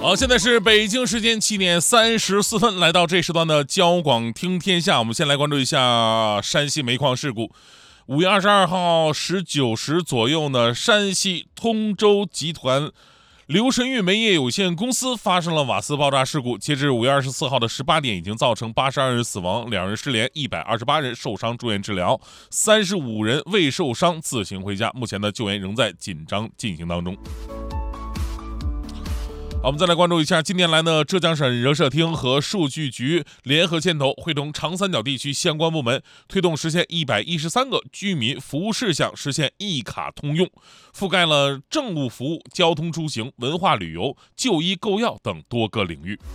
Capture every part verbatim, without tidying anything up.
好，现在是北京时间七点三十四分，来到这时段的交广听天下。我们先来关注一下山西煤矿事故。五月二十二号十九时左右呢，山西通州集团刘神玉煤业有限公司发生了瓦斯爆炸事故。截至五月二十四号的十八点，已经造成八十二人死亡，两人失联，一百二十八人受伤住院治疗，三十五人未受伤自行回家。目前的救援仍在紧张进行当中。好，我们再来关注一下，近年来呢，浙江省人社厅和数据局联合牵头，会同长三角地区相关部门，推动实现一百一十三个居民服务事项实现一卡通用，覆盖了政务服务、交通出行、文化旅游、就医购药等多个领域。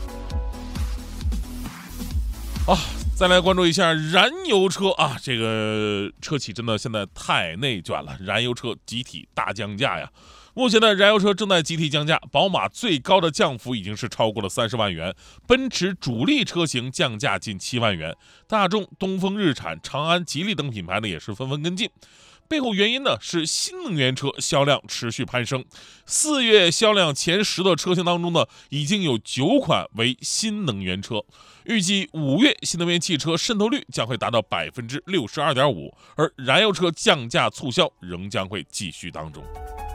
啊，再来关注一下燃油车啊，这个车企真的现在太内卷了，燃油车集体大降价呀。目前的燃油车正在集体降价，宝马最高的降幅已经是超过了三十万元，奔驰主力车型降价近七万元，大众、东风日产、长安、吉利等品牌呢也是纷纷跟进。背后原因呢是新能源车销量持续攀升，四月销量前十的车型当中呢，已经有九款为新能源车。预计五月新能源汽车渗透率将会达到百分之六十二点五，而燃油车降价促销仍将会继续当中。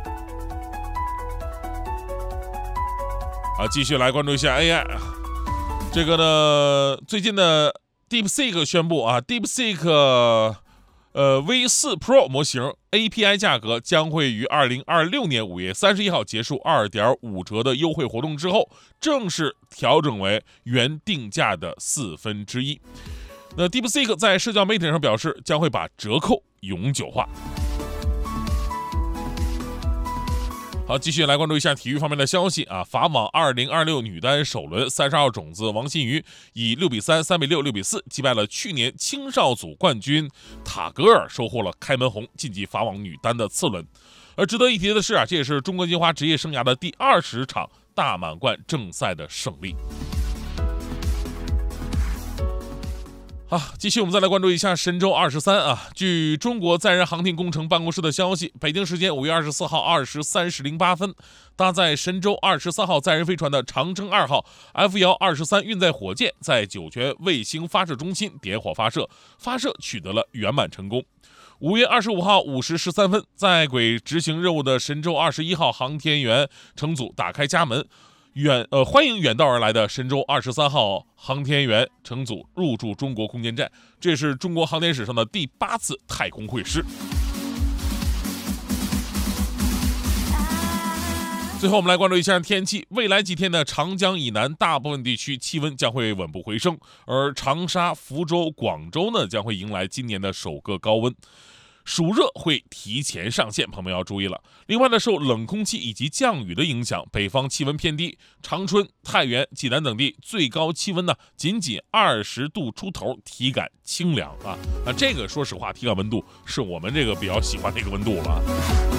啊，继续来关注一下 A I。这个呢，最近的 DeepSeek 宣布啊 ，DeepSeek 呃 V 四 Pro 模型 A P I 价格将会于二零二六年五月三十一号结束二点五折的优惠活动之后，正式调整为原定价的四分之一。那 DeepSeek 在社交媒体上表示，将会把折扣永久化。好，继续来关注一下体育方面的消息啊！法网二零二六女单首轮，三十号种子王欣瑜以六比三、三比六、六比四击败了去年青少组冠军塔格尔，收获了开门红，晋级法网女单的次轮。而值得一提的是啊，这也是中国金花职业生涯的第二十场大满贯正赛的胜利。好，继续我们再来关注一下神舟二十三啊。据中国载人航天工程办公室的消息，北京时间五月二十四号二十三时零八分，搭载神舟二十三号载人飞船的长征二号 F 一二三运载火箭在酒泉卫星发射中心点火发射，发射取得了圆满成功。五月二十五号五时十三分，在轨执行任务的神舟二十一号航天员乘组打开家门。远呃，欢迎远道而来的神舟二十三号航天员乘组入驻中国空间站，这是中国航天史上的第八次太空会师。最后我们来关注一下天气，未来几天呢，长江以南大部分地区气温将会稳步回升，而长沙、福州、广州呢将会迎来今年的首个高温。暑热会提前上线，朋友们要注意了。另外呢，受冷空气以及降雨的影响，北方气温偏低，长春、太原、济南等地最高气温呢仅仅二十度出头，体感清凉啊。那这个说实话，体感温度是我们这个比较喜欢的一个温度了。